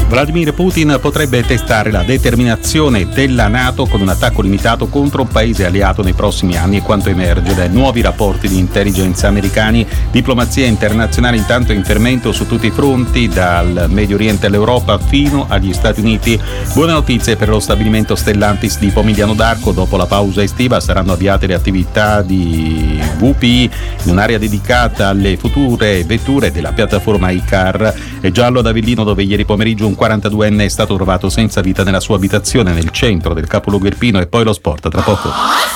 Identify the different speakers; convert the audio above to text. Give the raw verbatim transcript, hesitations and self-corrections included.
Speaker 1: Vladimir Putin potrebbe testare la determinazione della NATO con un attacco limitato contro un paese alleato nei prossimi anni, e quanto emerge dai nuovi rapporti di intelligence americani. Diplomazia internazionale intanto in fermento su tutti i fronti, dal Medio Oriente all'Europa fino agli Stati Uniti. Buone notizie per lo stabilimento Stellantis di Pomigliano d'Arco. Dopo la pausa estiva saranno avviate le attività di V P I in un'area dedicata alle future vetture della piattaforma iCar. È giallo ad Avellino, dove ieri pomeriggio un quarantaduenne è stato trovato senza vita nella sua abitazione nel centro del capoluogo irpino. E poi lo sport tra poco.